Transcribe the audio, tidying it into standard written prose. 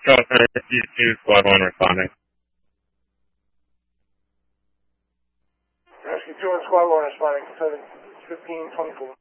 California C2, Squad 1 responding. Rescue 2 and Squad 1 responding, 7:15:24.